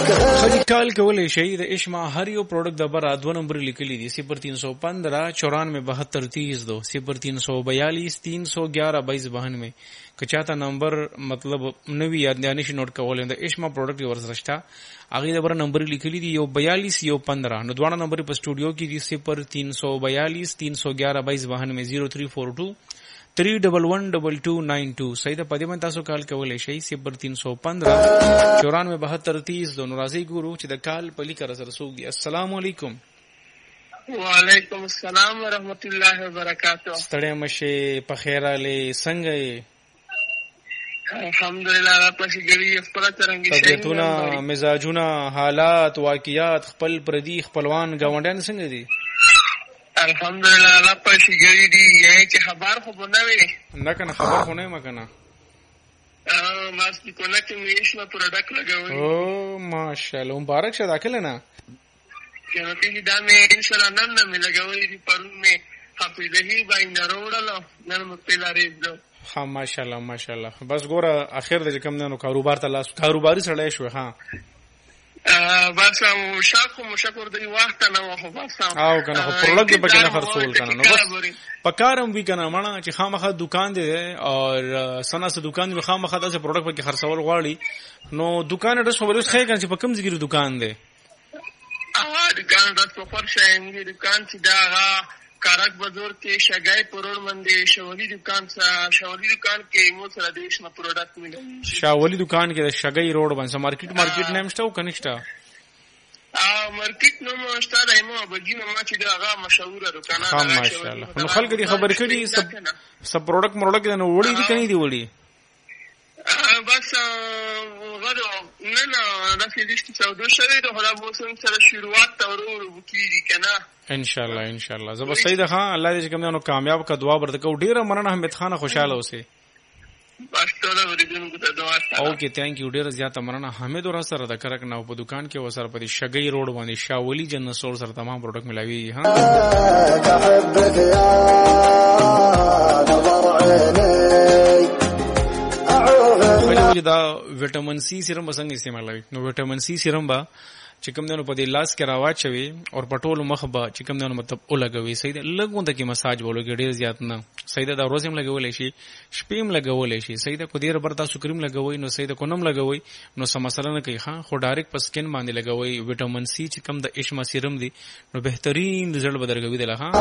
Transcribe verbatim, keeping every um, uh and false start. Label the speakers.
Speaker 1: خلی کال کولای شي د اشما هر یو پروډکټ د بر ادو نمبر لیکلی دي صفر تین سو پندرہ چورانوے بہتر تیس دو صفر تین سو بیالیس تین سو گیارہ بائیس بہانوے کچاتا نمبر مطلب نوی یاد دانش نوٹ کولای د اشما پروډکټ ورسرشتا اغه د بر نمبر لیکلی دي یو بیالیس یو پندرہ نو دوه نمبر په سټوډیو کې دي صفر تین سو بیالیس تین سو گیارہ بائیس بہانوے زیرو تھری فور ٹو تھری ڈبل ون ڈبل ٹو نائن ٹو صحیح ده پدې من تاسو کال کولای شئ صفر تین سو پندرہ چورانوے بہتر تیس دو نورازی ګورو چې د کال پلی کر سره سوګي. السلام علیکم.
Speaker 2: وعلیکم السلام ورحمت الله وبرکاتہ.
Speaker 1: ستړی مشه په خیر علي څنګه یې؟
Speaker 2: الحمدلله الله پاک ګړي خپل ترنګ شي.
Speaker 1: طبيعتونه مزاجونه حالات واقعیات خپل پردي خپلوان گاونډیان څنګه دي؟
Speaker 2: الحمدلله الله پاک ګړي دي یې چې خبر خو نه وي
Speaker 1: نه کنه خبر خو نه ما کنه
Speaker 2: ا ماس کی کوله کې میشنه پروډکټ لګوي.
Speaker 1: او ماشاءالله مبارک شه داخله نه
Speaker 2: کنه چې دا مې ان شاء الله نن نه لګوي دي پرون مې حافظه باندې وروړل نن مې پیلارې دو.
Speaker 1: ها ماشاءالله ماشاءالله بس ګوره اخر د کوم نه کاروبار ته لاس کاروباري سړی شو. ها
Speaker 2: بس او شاکو مشکور دی وخت نه خو بس
Speaker 1: او کنه خو پروډکټ به کنه خرڅول کنه نو بس پکارم وی کنه مانا چې خامخه دکان دی او سنا سه دکان دی خامخه داسه پروډکټ به خرڅول غواړي نو دکان ډس خبرې خې کنه چې په کوم ځای دکان دی؟
Speaker 2: اه دکان د سفر شاینګي دکان چې دا کارک بازار کې شګای پرور باندې شاولی دکان سره شاولی دکان کې مو سره د اشما پروډکټ ملي. شاولی
Speaker 1: دکان کې د شګای روډ باندې مارکیټ مارکیټ نیم شته او کنيشتا
Speaker 2: ا مارکیټ نو مو شته دایمو بګینه ما چې دا مشهور دکان
Speaker 1: ها ماشاءالله نو خلک دي خبر کړي سب سب پروډکټ پروډکټ نه وړي دي کني دي وړي
Speaker 2: بس غواړم نه نه دا چې دې څه شوی د هغه موسم سره شروعات تورو وکړي کنه
Speaker 1: ان شاء الله ان شاء الله زب سید خان الله دې کوم نو کامیاب کا دعا ورته کو ډیره مننه حمید خان خوشاله اوسه.
Speaker 2: بس ټول ورېدونکو ته دعا سره
Speaker 1: اوکې ثانک یو ډیره زیاته مننه. حمید ور سره د کرک نو په دکان کې وسر په شګي روډ باندې شاولی جنت سور سره تمام پروډکټ ملاوي. ها ولې دا وټامین سی سیرم څنګه استعمالوي؟ نو وټامین سی سیرم با چې کوم دنو په دې لاس کې راواچوي او په ټولو مخ به چې کوم دنو مطلب ولګوي صحیح ده لګونده کې مساج ولګي ډیر زیات نه صحیح ده دا روزم لګولې شي شپیم لګولې شي صحیح ده کو ډیر برتا سکریم لګوي نو صحیح ده کو نم لګوي نو سم مثلا نه کوي ها خو ډایرکټ په سکین باندې لګوي وټامین سی چې کوم د اشما سیرم دی نو بهترین رزلټ بدرګوي دله. ها